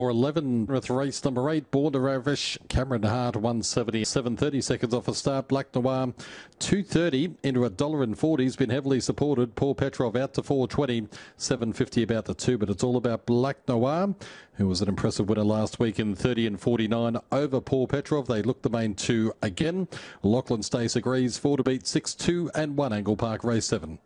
Or 11 with race number 8, Border Ravish, Cameron Hart, 170, 7:30 seconds off a start. Black Noir, 2:30 into $1.40. He's been heavily supported. Paul Petrov out to 4:20, 7:50 about the 2. But it's all about Black Noir, who was an impressive winner last week in 30 and 49 over Paul Petrov. They look the main 2 again. Lachlan Stace agrees, 4 to beat, 6, 2 and 1. Angle Park, race 7.